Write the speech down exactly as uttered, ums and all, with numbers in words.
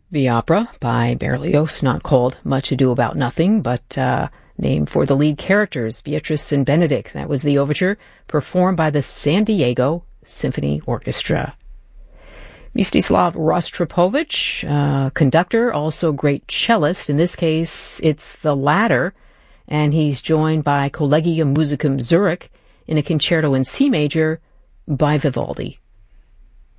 The opera by Berlioz, not called Much Ado About Nothing, but uh, named for the lead characters, Beatrice and Benedict. That was the overture, performed by the San Diego Symphony Orchestra. Mstislav Rostropovich, uh, conductor, also great cellist. In this case, it's the latter, and he's joined by Collegium Musicum Zurich in a concerto in C major by Vivaldi.